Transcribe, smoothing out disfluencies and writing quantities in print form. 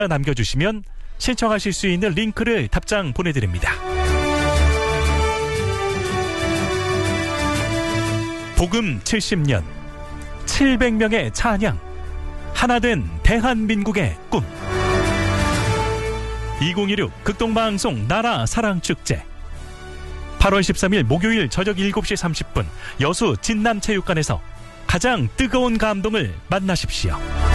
남겨주시면 신청하실 수 있는 링크를 답장 보내드립니다. 복음 70년 700명의 찬양 하나된 대한민국의 꿈 2016 극동방송 나라 사랑축제 8월 13일 목요일 저녁 7시 30분 여수 진남체육관에서 가장 뜨거운 감동을 만나십시오.